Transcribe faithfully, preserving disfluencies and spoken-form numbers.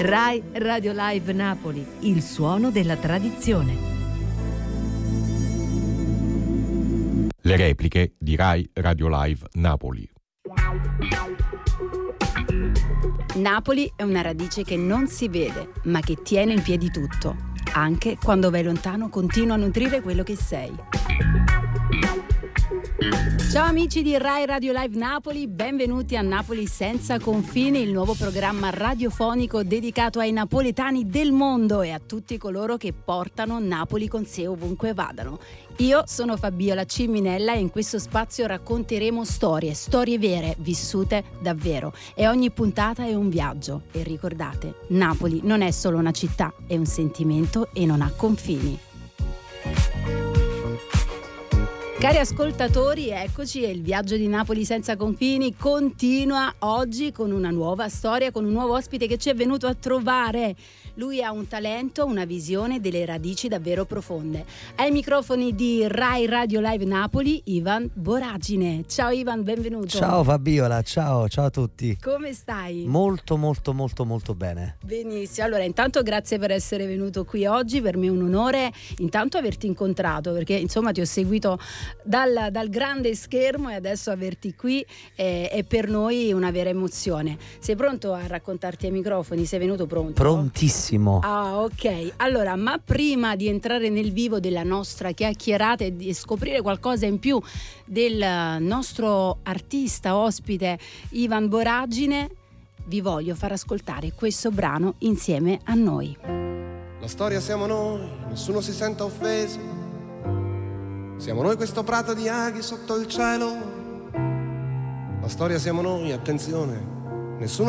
Rai Radio Live Napoli, il suono della tradizione. Le repliche di Rai Radio Live Napoli. Napoli è una radice che non si vede, ma che tiene in piedi tutto. Anche quando vai lontano, continua a nutrire quello che sei. Ciao amici di Rai Radio Live Napoli, benvenuti a Napoli senza confini, il nuovo programma radiofonico dedicato ai napoletani del mondo e a tutti coloro che portano Napoli con sé ovunque vadano. Io sono Fabiola Ciminella e in questo spazio racconteremo storie, storie vere, vissute davvero. E ogni puntata è un viaggio. E ricordate, Napoli non è solo una città, è un sentimento e non ha confini. Cari ascoltatori, eccoci e il viaggio di Napoli senza confini continua oggi con una nuova storia, con un nuovo ospite che ci è venuto a trovare. Lui ha un talento, una visione delle radici davvero profonde. Ai microfoni di Rai Radio Live Napoli, Ivan Boragine. Ciao Ivan, benvenuto. Ciao Fabiola, ciao, ciao a tutti. Come stai? Molto, molto, molto, molto bene. Benissimo, allora intanto grazie per essere venuto qui oggi, per me è un onore intanto averti incontrato, perché insomma ti ho seguito dal, dal grande schermo e adesso averti qui è, è per noi una vera emozione. Sei pronto a raccontarti ai microfoni? Sei venuto pronto? Prontissimo. Ah, ok. Allora, ma prima di entrare nel vivo della nostra chiacchierata e di scoprire qualcosa in più del nostro artista ospite Ivan Boragine, vi voglio far ascoltare questo brano insieme a noi. La storia siamo noi, nessuno si senta offeso. Siamo noi questo prato di aghi sotto il cielo. La storia siamo noi, attenzione, nessuno